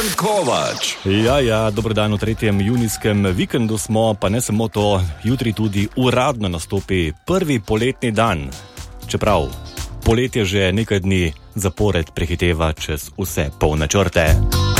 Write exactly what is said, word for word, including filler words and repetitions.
Bojan Kovač. Ja, ja, dobro dan, v tretjem junijskem vikendu smo, pa ne samo to, jutri tudi uradno nastopi prvi poletni dan. Čeprav poletje že nekaj dni zapored prehiteva čez vse polne črte.